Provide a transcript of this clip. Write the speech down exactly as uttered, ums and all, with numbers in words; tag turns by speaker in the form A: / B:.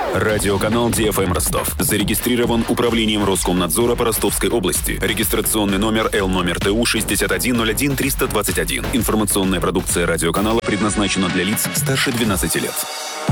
A: Радиоканал Ди Эф Эм Ростов зарегистрирован управлением Роскомнадзора по Ростовской области. Регистрационный номер Л номер Т У шестьдесят один ноль один триста двадцать один. Информационная продукция радиоканала предназначена для лиц старше двенадцати лет.